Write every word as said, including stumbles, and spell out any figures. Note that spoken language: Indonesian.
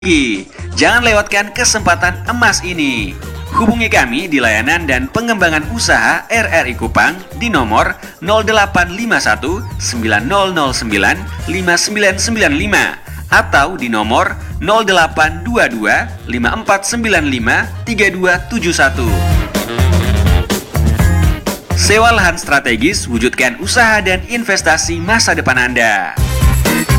Jangan lewatkan kesempatan emas ini. Hubungi kami di layanan dan pengembangan usaha R R I Kupang di nomor nol delapan lima satu sembilan nol nol sembilan lima sembilan sembilan lima atau di nomor nol delapan dua dua lima empat sembilan lima tiga dua tujuh satu. Sewa lahan strategis, wujudkan usaha dan investasi masa depan Anda.